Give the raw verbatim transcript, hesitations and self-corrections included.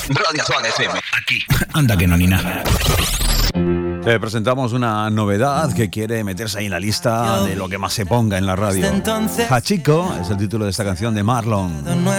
Radio Swan F M. Aquí. Anda que no ni nada. Te presentamos una novedad que quiere meterse ahí en la lista de lo que más se ponga en la radio. Hachiko es el título de esta canción de Marlon.